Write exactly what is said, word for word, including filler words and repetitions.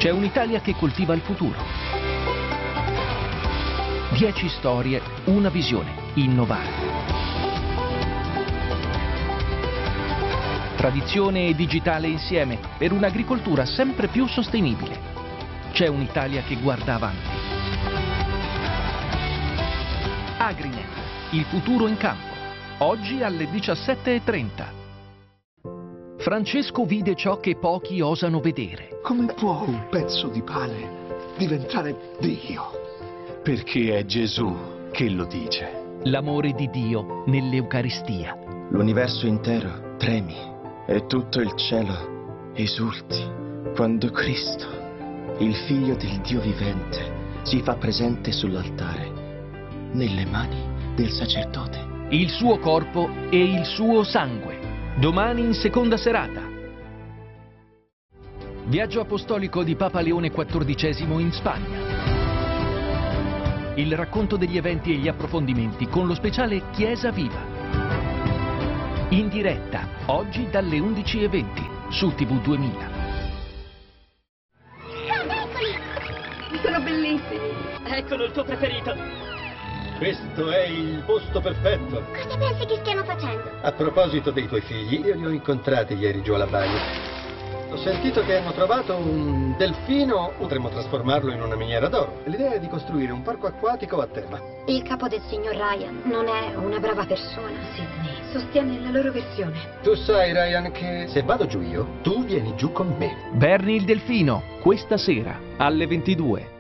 C'è un'Italia che coltiva il futuro. Dieci storie, una visione, innovare. Tradizione e digitale insieme per un'agricoltura sempre più sostenibile. C'è un'Italia che guarda avanti. Agrinet, il futuro in campo. Oggi alle diciassette e trenta. Francesco vide ciò che pochi osano vedere. Come può un pezzo di pane diventare Dio? Perché è Gesù che lo dice. L'amore di Dio nell'Eucaristia. L'universo intero tremi e tutto il cielo esulti quando Cristo, il Figlio del Dio vivente, si fa presente sull'altare nelle mani del sacerdote. Il suo corpo e il suo sangue. Domani in seconda serata. Viaggio apostolico di Papa Leone quattordicesimo in Spagna. Il racconto degli eventi e gli approfondimenti con lo speciale Chiesa Viva. In diretta, oggi dalle undici e venti su T V duemila. Eccoli! Sono bellissimi! Eccolo il tuo preferito! Questo è il posto perfetto. Cosa pensi che stiano facendo? A proposito dei tuoi figli, io li ho incontrati ieri giù alla bagna. Ho sentito che hanno trovato un delfino, potremmo trasformarlo in una miniera d'oro. L'idea è di costruire un parco acquatico a tema. Il capo del signor Ryan non è una brava persona, Sidney. Sostiene la loro versione. Tu sai, Ryan, che se vado giù io, tu vieni giù con me. Bernie il delfino, questa sera alle ventidue.